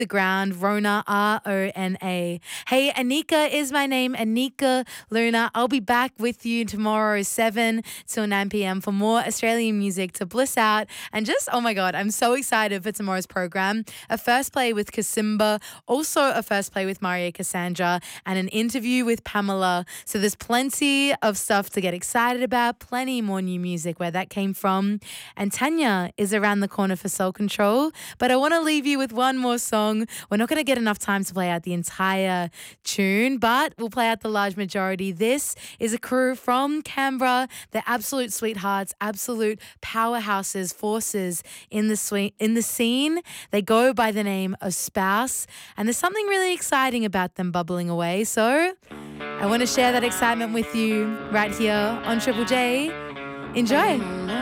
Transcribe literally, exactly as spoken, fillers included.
the ground. Rona, R O N A. Hey, Anika is my name, Anika Luna. I'll be back with you tomorrow, seven till nine p.m. for more Australian music to bliss out. And just, oh my God, I'm so excited for tomorrow's program. A first play with Kasimba, also a first play with Maria Cassandra, and an interview with Pamela. So there's plenty of stuff to get excited about, plenty more new music where that came from. And Tanya is around the corner for Soul Control. But I want to leave you with one more song. We're not going to get enough time to play out the entire tune, but we'll play out the large majority. This is a crew from Canberra. They're absolute sweethearts, absolute powerhouses, forces in the swe- in the scene. They go by the name of Spouse, and there's something really exciting about them bubbling away. So I want to share that excitement with you right here on Triple J. Enjoy.